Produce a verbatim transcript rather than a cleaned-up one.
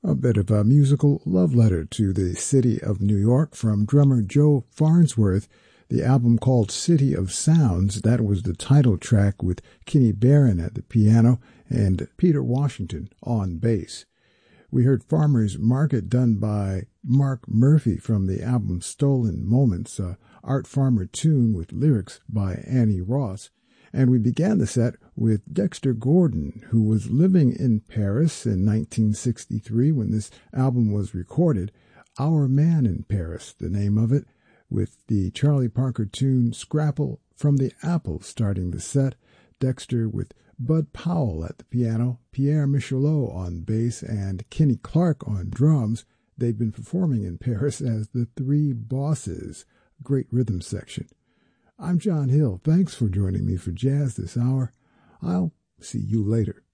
A bit of a musical love letter to the city of New York from drummer Joe Farnsworth. The album called City of Sounds, that was the title track with Kenny Barron at the piano and Peter Washington on bass. We heard Farmer's Market done by Mark Murphy from the album Stolen Moments, a Art Farmer tune with lyrics by Annie Ross. And we began the set with Dexter Gordon, who was living in Paris in nineteen sixty-three when this album was recorded. Our Man in Paris, the name of it, with the Charlie Parker tune Scrapple from the Apple starting the set. Dexter with Bud Powell at the piano, Pierre Michelot on bass, and Kenny Clark on drums. They've been performing in Paris as the Three Bosses. Great rhythm section. I'm John Hill. Thanks for joining me for Jazz this hour. I'll see you later.